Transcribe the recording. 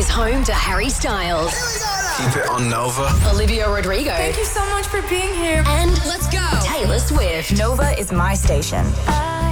is home to Harry Styles. Keep it on Nova. Olivia Rodrigo. Thank you so much for being here. And let's go, Taylor Swift. Nova is my station.